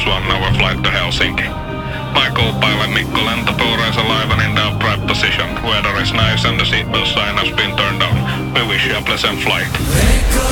1-hour flight to Helsinki. My co-pilot Mikko Lentopuro is alive and in the upright position. Weather is nice and the seatbelt sign has been turned on. We wish you a pleasant flight.